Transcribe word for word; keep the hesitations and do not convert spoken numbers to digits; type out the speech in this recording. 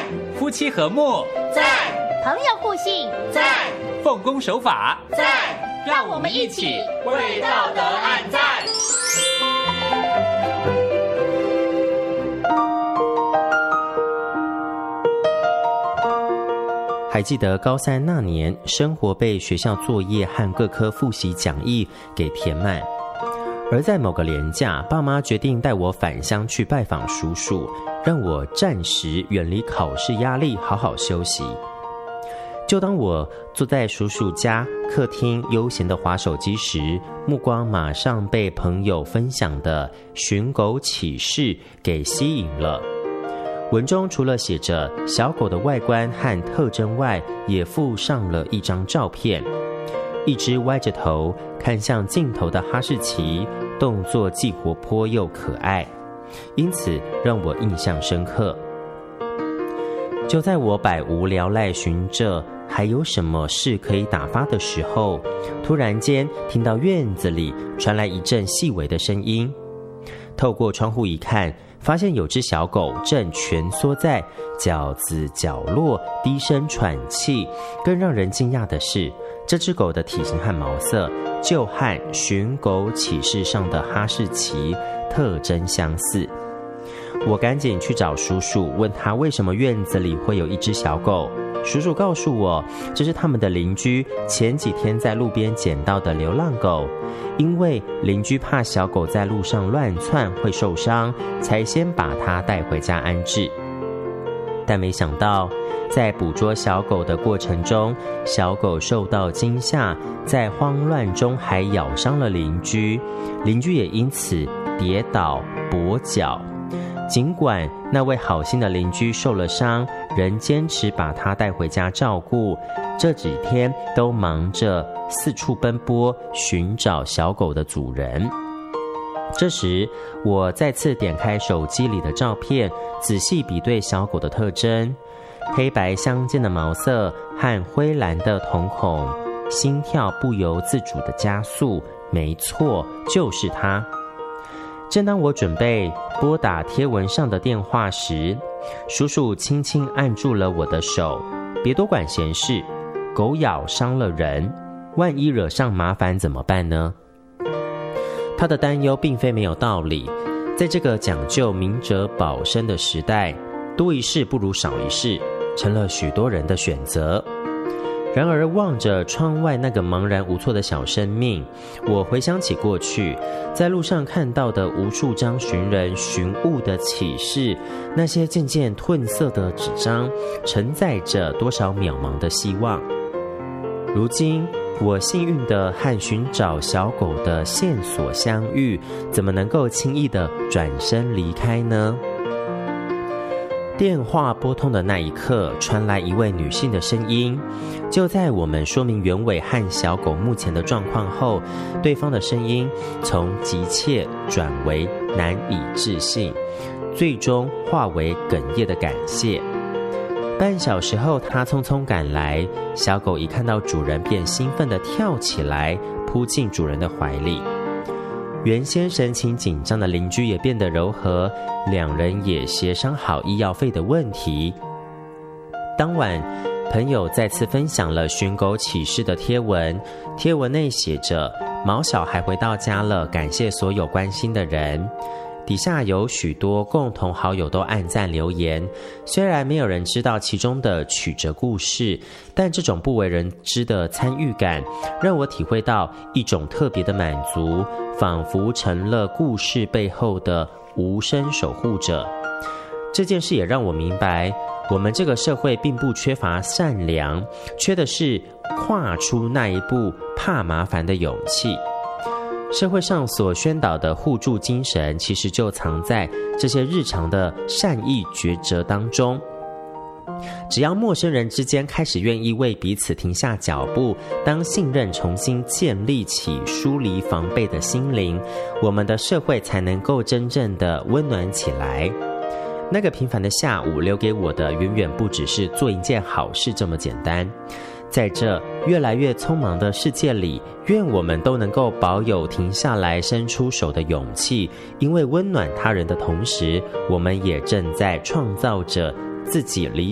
夫妻和睦， 在； 朋友互信， 在； 奉公守法， 在。 让我们一起为道德按赞。 还记得高三那年，生活被学校作业和各科复习讲义给填满，而在某个连假，爸妈决定带我返乡去拜访叔叔，让我暂时远离考试压力，好好休息。就当我坐在叔叔家客厅悠闲的滑手机时，目光马上被朋友分享的寻狗启事给吸引了。文中除了写着小狗的外观和特征外，也附上了一张照片，一只歪着头看向镜头的哈士奇，动作既活泼又可爱，因此让我印象深刻。就在我百无聊赖寻着还有什么事可以打发的时候，突然间听到院子里传来一阵细微的声音。透过窗户一看，发现有只小狗正蜷缩在角子角落低声喘气。更让人惊讶的是，这只狗的体型和毛色就和寻狗启事上的哈士奇特征相似。我赶紧去找叔叔，问他为什么院子里会有一只小狗。叔叔告诉我，这是他们的邻居前几天在路边捡到的流浪狗，因为邻居怕小狗在路上乱窜会受伤，才先把它带回家安置。但没想到，在捕捉小狗的过程中，小狗受到惊吓，在慌乱中还咬伤了邻居，邻居也因此跌倒跛脚。尽管那位好心的邻居受了伤，仍坚持把他带回家照顾，这几天都忙着四处奔波寻找小狗的主人。这时我再次点开手机里的照片，仔细比对小狗的特征，黑白相间的毛色和灰蓝的瞳孔，心跳不由自主的加速，没错，就是它。正当我准备拨打贴文上的电话时，叔叔轻轻按住了我的手，别多管闲事，狗咬伤了人，万一惹上麻烦怎么办呢？他的担忧并非没有道理，在这个讲究明哲保身的时代，多一事不如少一事，成了许多人的选择。然而望着窗外那个茫然无措的小生命，我回想起过去在路上看到的无数张寻人寻物的启事，那些渐渐褪色的纸张承载着多少渺茫的希望。如今我幸运地和寻找小狗的线索相遇，怎么能够轻易地转身离开呢？电话拨通的那一刻，传来一位女性的声音。就在我们说明原委和小狗目前的状况后，对方的声音从急切转为难以置信，最终化为哽咽的感谢。半小时后，她匆匆赶来，小狗一看到主人便兴奋地跳起来，扑进主人的怀里。原先神情紧张的邻居也变得柔和，两人也协商好医药费的问题。当晚，朋友再次分享了寻狗启事的贴文，贴文内写着毛小孩回到家了，感谢所有关心的人。底下有许多共同好友都按赞留言，虽然没有人知道其中的曲折故事，但这种不为人知的参与感让我体会到一种特别的满足，仿佛成了故事背后的无声守护者。这件事也让我明白，我们这个社会并不缺乏善良，缺的是跨出那一步怕麻烦的勇气。社会上所宣导的互助精神，其实就藏在这些日常的善意抉择当中。只要陌生人之间开始愿意为彼此停下脚步，当信任重新建立起疏离防备的心灵，我们的社会才能够真正的温暖起来。那个平凡的下午留给我的远远不只是做一件好事这么简单。在这越来越匆忙的世界里，愿我们都能够保有停下来伸出手的勇气，因为温暖他人的同时，我们也正在创造着自己理